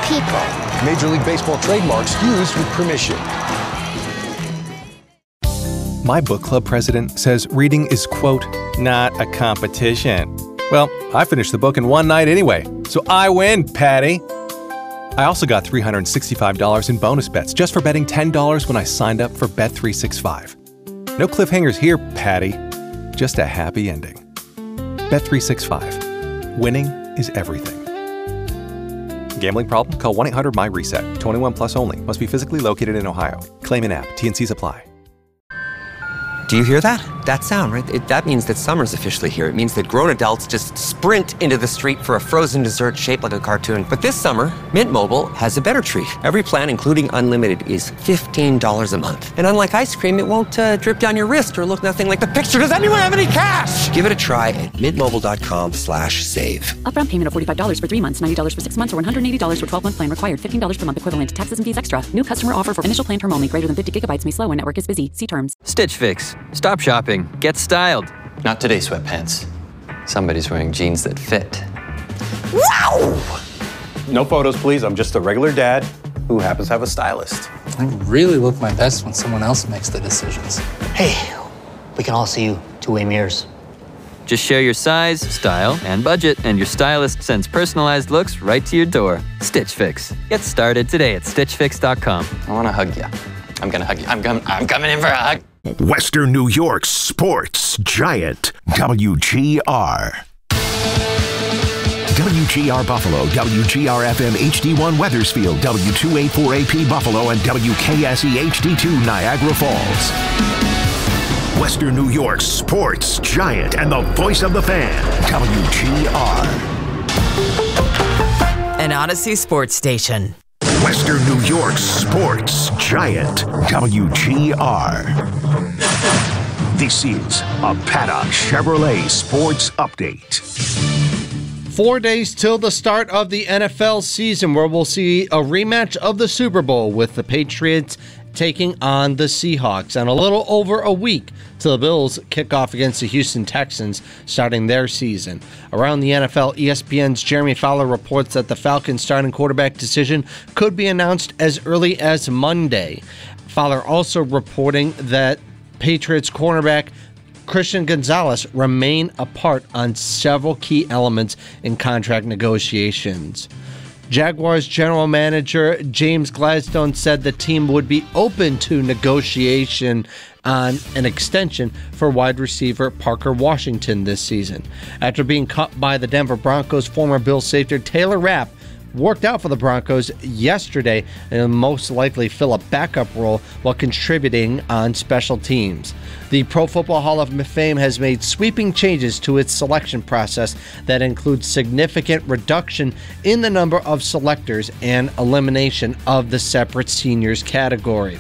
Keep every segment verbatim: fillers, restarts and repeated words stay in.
people. Major League Baseball trademarks used with permission. My book club president says reading is, quote, not a competition. Well, I finished the book in one night anyway, so I win, Patty. I also got three hundred sixty-five dollars in bonus bets just for betting ten dollars when I signed up for Bet three sixty-five. No cliffhangers here, Patty. Just a happy ending. Bet three sixty-five. Winning is everything. Gambling problem? Call one eight hundred M Y reset. twenty-one plus only. Must be physically located in Ohio. Claim in app. T and Cs apply. Do you hear that? That sound, right? It, that means that summer's officially here. It means that grown adults just sprint into the street for a frozen dessert shaped like a cartoon. But this summer, Mint Mobile has a better treat. Every plan, including unlimited, is fifteen dollars a month. And unlike ice cream, it won't uh, drip down your wrist or look nothing like the picture. Does anyone have any cash? Give it a try at mintmobile.com slash save. Upfront payment of forty-five dollars for three months, ninety dollars for six months, or one hundred eighty dollars for twelve-month plan required. fifteen dollars per month equivalent. Taxes and fees extra. New customer offer for initial plan term only. Greater than fifty gigabytes may slow when network is busy. See terms. Stitch Fix. Stop shopping. Get styled. Not today, sweatpants. Somebody's wearing jeans that fit. Wow! No photos, please. I'm just a regular dad who happens to have a stylist. I really look my best when someone else makes the decisions. Hey, we can all see you two-way mirrors. Just share your size, style, and budget, and your stylist sends personalized looks right to your door. Stitch Fix. Get started today at stitch fix dot com. I want to hug you. I'm going to hug you. I'm, com- I'm coming in for a hug. Western New York sports giant, W G R. W G R Buffalo, W G R F M H D one Weathersfield, W two eighty-four A P Buffalo, and W K S E H D two Niagara Falls. Western New York sports giant and the voice of the fan, W G R. An Odyssey sports station. Western New York sports giant, W G R. This is a Paddock Chevrolet Sports Update. Four days till the start of the N F L season, where we'll see a rematch of the Super Bowl with the Patriots taking on the Seahawks, and a little over a week till the Bills kick off against the Houston Texans, starting their season. Around the N F L, E S P N's Jeremy Fowler reports that the Falcons' starting quarterback decision could be announced as early as Monday. Fowler also reporting that Patriots cornerback Christian Gonzalez remain apart on several key elements in contract negotiations. Jaguars general manager James Gladstone said the team would be open to negotiation on an extension for wide receiver Parker Washington this season. After being cut by the Denver Broncos, former Bills safety Taylor Rapp worked out for the Broncos yesterday and will most likely fill a backup role while contributing on special teams. The Pro Football Hall of Fame has made sweeping changes to its selection process that includes significant reduction in the number of selectors and elimination of the separate seniors category.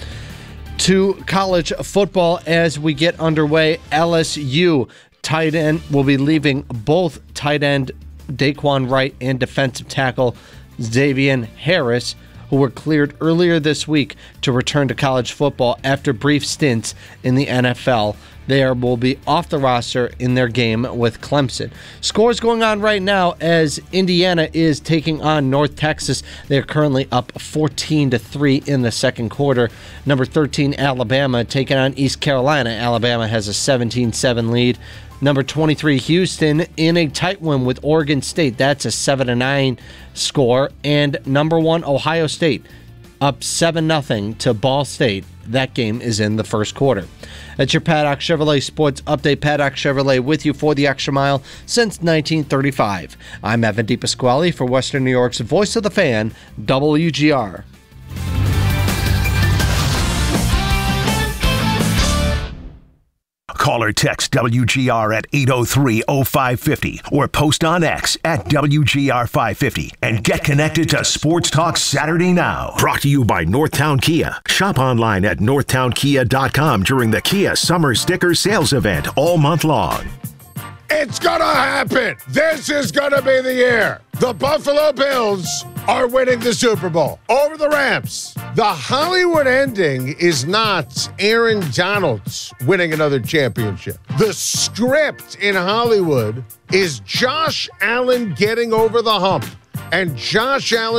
To college football as we get underway, L S U tight end will be leaving both tight end Daquan Wright and defensive tackle Xavier Harris, who were cleared earlier this week to return to college football after brief stints in the N F L. They are, will be off the roster in their game with Clemson. Scores going on right now as Indiana is taking on North Texas. They're currently up fourteen to three in the second quarter. Number thirteen, Alabama, taking on East Carolina. Alabama has a seventeen seven lead. Number twenty-three, Houston, in a tight win with Oregon State. That's a seven to nine score. And number one, Ohio State, up seven nothing to Ball State. That game is in the first quarter. That's your Paddock Chevrolet Sports Update. Paddock Chevrolet with you for the extra mile since nineteen thirty-five. I'm Evan DePasquale for Western New York's Voice of the Fan, W G R. Call or text W G R at eight oh three oh five five oh or post on X at W G R five fifty and get connected to Sports Talk Saturday Now. Brought to you by Northtown Kia. Shop online at northtown kia dot com during the Kia Summer Sticker Sales Event all month long. It's gonna happen. This is gonna be the year. The Buffalo Bills are winning the Super Bowl over the Rams. The Hollywood ending is not Aaron Donald winning another championship. The script in Hollywood is Josh Allen getting over the hump, and Josh Allen